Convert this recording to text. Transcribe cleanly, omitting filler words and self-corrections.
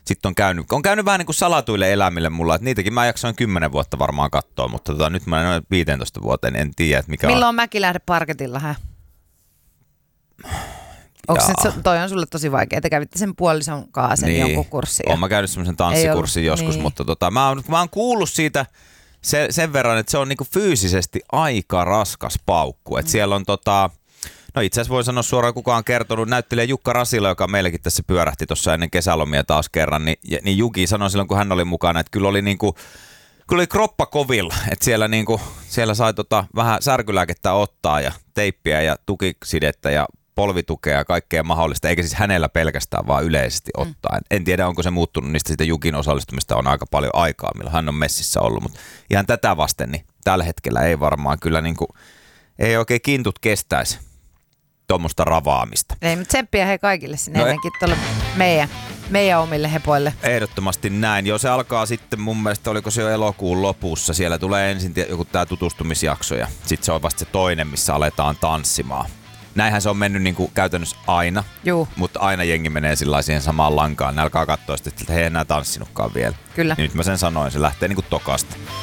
sitten on käynyt vähän niin kuin salatuille elämille mulla, että niitäkin mä jaksoin 10 vuotta varmaan katsoa, mutta nyt mä noin 15 vuoteen, en tiedä, että mikä Milloin on Mäkilähde parketilla, Toi on sulle tosi vaikea. Te kävitte sen puolison kanssa jonkun kurssin. Oon mä käynyt semmoisen tanssikurssin joskus, niin. Mutta mä oon kuullut siitä sen verran, että se on niinku fyysisesti aika raskas paukku. Että siellä on no itse asiassa voi sanoa suoraan, kukaan on kertonut, näyttelijä Jukka Rasila, joka meillekin tässä pyörähti tuossa ennen kesälomia taas kerran, niin Juki sanoi silloin, kun hän oli mukana, että kyllä oli kroppa kovilla, että siellä sai vähän särkylääkettä ottaa ja teippiä ja tukisidettä ja polvitukea ja kaikkea mahdollista, eikä siis hänellä pelkästään, vaan yleisesti ottaen. En tiedä, onko se muuttunut, niistä siitä Jukin osallistumista on aika paljon aikaa, milloin hän on messissä ollut, mutta ihan tätä vasten, niin tällä hetkellä ei varmaan kyllä ei oikein kintut kestäisi tuommoista ravaamista. Ei, mutta tsemppiä hei kaikille sinne ennenkin tuolle meidän omille hepoille. Ehdottomasti näin. Joo, se alkaa sitten mun mielestä, oliko se jo elokuun lopussa. Siellä tulee ensin joku tää tutustumisjakso ja sitten se on vasta se toinen, missä aletaan tanssimaan. Näinhän se on mennyt niin kuin käytännössä aina, mutta aina jengi menee siihen samaan lankaan. Ne alkaa katsoa sitten, että he ei enää tanssinutkaan vielä. Kyllä. Ja nyt mä sen sanoin, se lähtee niin kuin tokasta.